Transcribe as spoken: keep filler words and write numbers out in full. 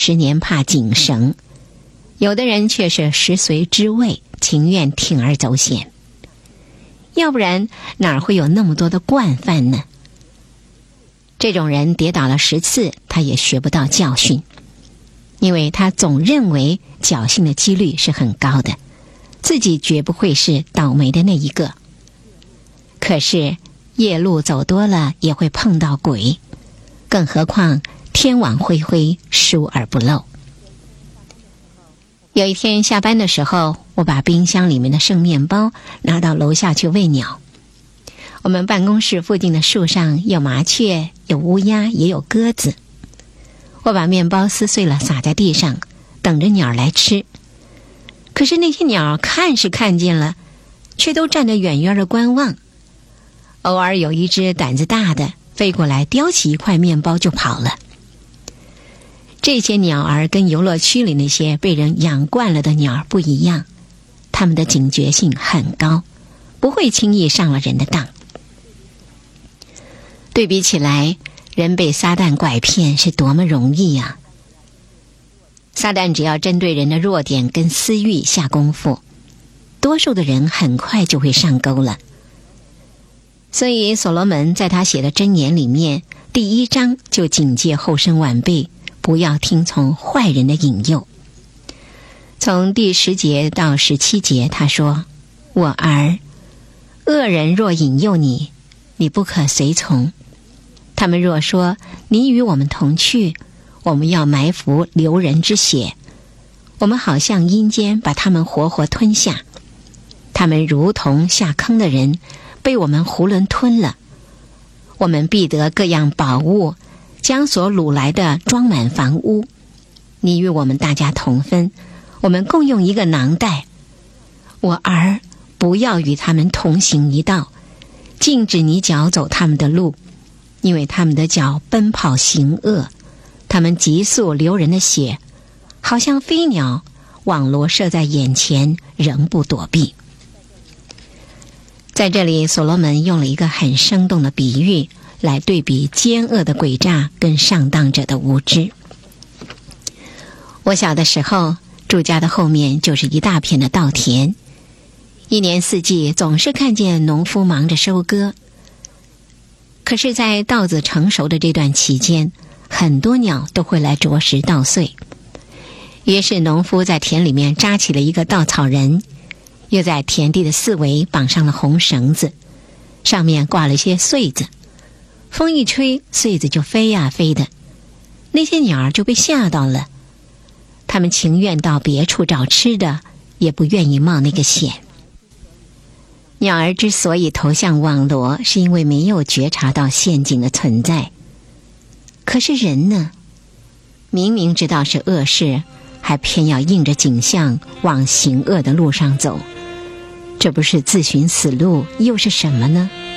十年怕井绳，有的人却是食髓知味，情愿铤而走险。要不然哪会有那么多的惯犯呢？这种人跌倒了十次，他也学不到教训，因为他总认为侥幸的几率是很高的，自己绝不会是倒霉的那一个。可是夜路走多了也会碰到鬼，更何况天网恢恢，疏而不漏。有一天下班的时候，我把冰箱里面的剩面包拿到楼下去喂鸟。我们办公室附近的树上有麻雀，有乌鸦，也有鸽子。我把面包撕碎了撒在地上，等着鸟来吃。可是那些鸟看是看见了，却都站得远远的观望。偶尔有一只胆子大的飞过来，叼起一块面包就跑了。这些鸟儿跟游乐区里那些被人养惯了的鸟儿不一样，它们的警觉性很高，不会轻易上了人的当。对比起来，人被撒旦拐骗是多么容易呀！撒旦只要针对人的弱点跟私欲下功夫，多数的人很快就会上钩了。所以所罗门在他写的箴言里面，第一章就警戒后生晚辈，不要听从坏人的引诱。从第十节到十七节，他说：我儿，恶人若引诱你，你不可随从。他们若说你与我们同去，我们要埋伏流人之血，我们好像阴间把他们活活吞下。他们如同下坑的人，被我们囫囵吞了。我们必得各样宝物，将所掳来的装满房屋。你与我们大家同分，我们共用一个囊袋。我儿，不要与他们同行一道，禁止你脚走他们的路，因为他们的脚奔跑行恶，他们急速流人的血，好像飞鸟，网罗射在眼前，仍不躲避。在这里，所罗门用了一个很生动的比喻来对比奸恶的诡诈跟上当者的无知。我小的时候，住家的后面就是一大片的稻田，一年四季总是看见农夫忙着收割。可是在稻子成熟的这段期间，很多鸟都会来啄食稻穗。于是农夫在田里面扎起了一个稻草人，又在田地的四围绑上了红绳子，上面挂了一些穗子。风一吹，穗子就飞呀飞的，那些鸟儿就被吓到了。它们情愿到别处找吃的，也不愿意冒那个险。鸟儿之所以投向网罗，是因为没有觉察到陷阱的存在。可是人呢，明明知道是恶事，还偏要硬着颈项往行恶的路上走，这不是自寻死路又是什么呢？